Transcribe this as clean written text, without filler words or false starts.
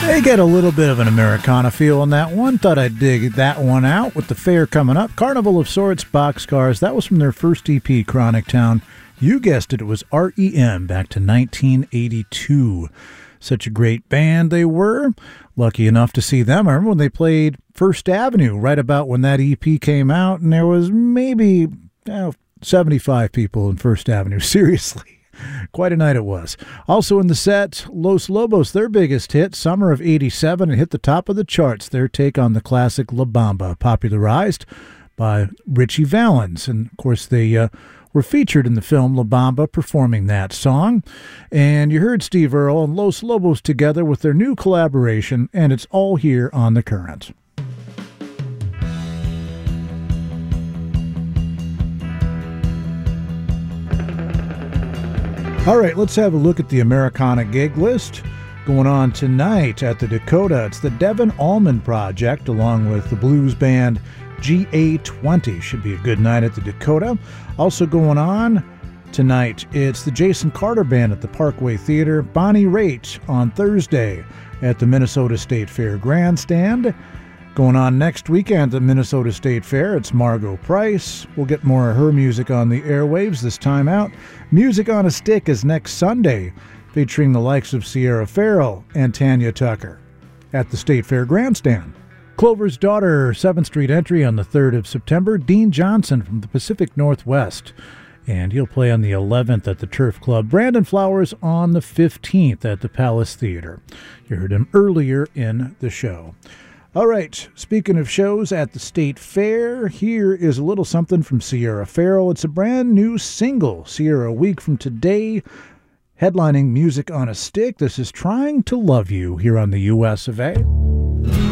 They get a little bit of an Americana feel on that one. Thought I'd dig that one out with the fair coming up. Carnival of Sorts, Boxcars. That was from their first EP, Chronic Town. You guessed it, it was REM back to 1982. Such a great band they were. Lucky enough to see them. I remember when they played First Avenue right about when that EP came out, and there was maybe 75 people in First Avenue. Seriously. Quite a night it was. Also in the set, Los Lobos, their biggest hit, summer of 87, and hit the top of the charts. Their take on the classic La Bamba, popularized by Richie Valens. And, of course, they were featured in the film La Bamba performing that song. And you heard Steve Earle and Los Lobos together with their new collaboration, and it's all here on The Current. All right, let's have a look at the Americana gig list. Going on tonight at the Dakota, it's the Devin Allman Project along with the blues band GA20. Should be a good night at the Dakota. Also going on tonight, it's the Jason Carter Band at the Parkway Theater. Bonnie Raitt on Thursday at the Minnesota State Fair Grandstand. Going on next weekend at the Minnesota State Fair, it's Margot Price. We'll get more of her music on the airwaves this time out. Music on a Stick is next Sunday, featuring the likes of Sierra Farrell and Tanya Tucker at the State Fair Grandstand. Clover's Daughter, 7th Street entry on the 3rd of September. Dean Johnson from the Pacific Northwest, and he'll play on the 11th at the Turf Club. Brandon Flowers on the 15th at the Palace Theater. You heard him earlier in the show. All right, speaking of shows at the State Fair, here is a little something from Sierra Farrell. It's a brand new single, Sierra, a week from today, headlining Music on a Stick. This is Trying to Love You here on the US of A.